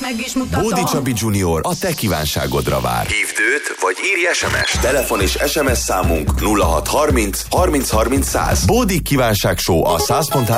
meg is mutatom. Bódi Csabi Junior a te kívánságodra vár. Hívd őt, vagy írj SMS. Telefon és SMS számunk 0630 30 30 100. Bódi kívánság show a 100.3